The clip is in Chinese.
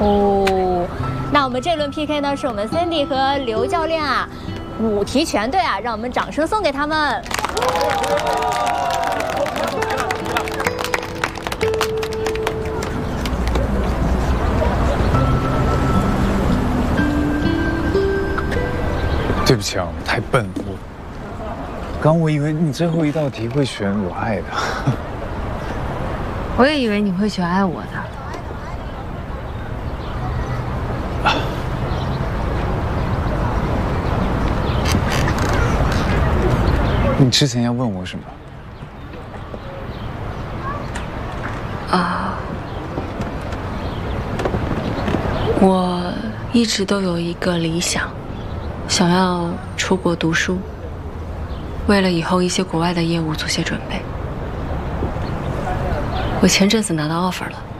哦，那我们这轮 PK 呢，是我们 Cindy 和刘教练啊，5题全对啊，让我们掌声送给他们。 对不起啊，我太笨了。我以为你最后一道题会选我爱的。 我也以为你会选爱我的。 你之前要问我什么？ 我一直都有一个理想，想要出国读书，为了以后一些国外的业务做些准备。我前阵子拿到 offer 了。